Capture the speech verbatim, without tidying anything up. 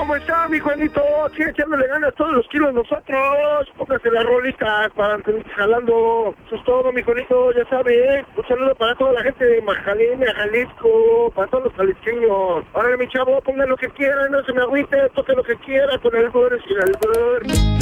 ¿cómo está, mi Juanito? Sigue echándole ganas todos los kilos nosotros. Póngase la rolita para seguir jalando. Eso es todo, mi Juanito, ya sabe, ¿eh? Un saludo para toda la gente de Majalina, Jalisco, para todos los jalisqueños. Ahora, mi chavo, ponga lo que quiera, no se me agüite, toque lo que quiera con el albur y el albur.